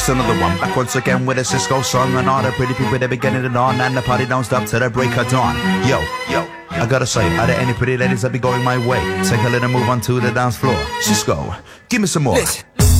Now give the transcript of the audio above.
Another one back once again with a Cisco song, and all the pretty people they be getting it on, and the party don't stop till the break of dawn. Yo, I gotta say, are there any pretty ladies that be going my way? Take a little move onto the dance floor. Cisco, give me some more. Listen.